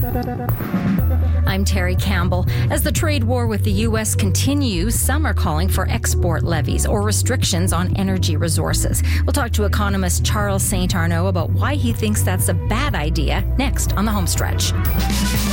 I'm Terry Campbell. As the trade war with the U.S. continues, some are calling for export levies or restrictions on energy resources. We'll talk to economist Charles St. Arnaud about why he thinks that's a bad idea next on The Homestretch.